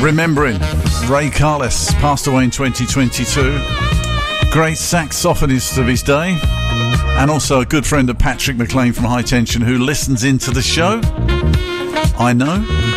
remembering Ray Carles, passed away in 2022. Great saxophonist of his day, and also a good friend of Patrick McLean from High Tension, who listens into the show. I know.